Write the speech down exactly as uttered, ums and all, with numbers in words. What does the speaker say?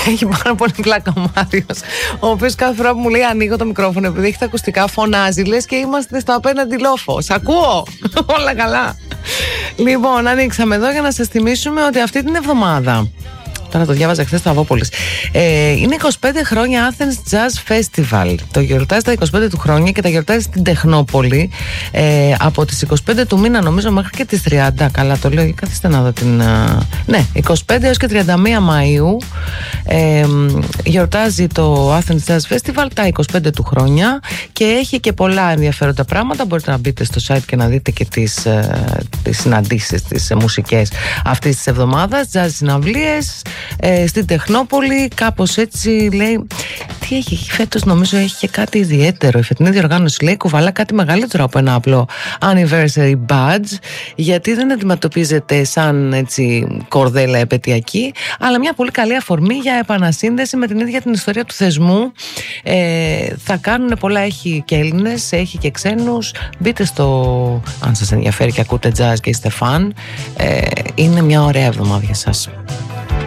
Έχει πάρα πολύ πλάκα ο Μάριος, ο οποίος κάθε φορά που μου λέει ανοίγω το μικρόφωνο, επειδή έχει τα ακουστικά, φωνάζει, λες και είμαστε στο απέναντι λόφο. Σ' ακούω! Όλα καλά. Λοιπόν, ανοίξαμε εδώ για να σας θυμίσουμε ότι αυτή την εβδομάδα, τώρα το διάβαζα χθες στο Αβόπολης, ε, είναι είκοσι πέντε χρόνια Athens Jazz Festival. Το γιορτάζει τα είκοσι πέντε του χρόνια και τα γιορτάζει στην Τεχνόπολη, ε, από τις είκοσι πέντε του μήνα νομίζω μέχρι και τις τριάντα. Καλά το λέω, καθίστε να δω την... Uh, ναι, είκοσι πέντε έως και τριάντα μία Μαΐου ε, γιορτάζει το Athens Jazz Festival τα είκοσι πέντε του χρόνια και έχει και πολλά ενδιαφέροντα πράγματα. Μπορείτε να μπείτε στο site και να δείτε και τις, uh, τις συναντήσεις, τις uh, μουσικές αυτής της εβδομάδας, jazz συναυλίες Ε, στην Τεχνόπολη, κάπως έτσι λέει. Τι έχει φέτος, νομίζω έχει και κάτι ιδιαίτερο. Η φετινή διοργάνωση λέει κουβαλά κάτι μεγαλύτερο από ένα απλό anniversary badge, γιατί δεν αντιμετωπίζεται σαν έτσι κορδέλα επαιτειακή, αλλά μια πολύ καλή αφορμή για επανασύνδεση με την ίδια την ιστορία του θεσμού. ε, Θα κάνουν πολλά, έχει και Έλληνες, έχει και ξένους. Μπείτε στο, αν σας ενδιαφέρει και ακούτε jazz και είστε φαν, ε, είναι μια ωραία εβδομάδα για σας.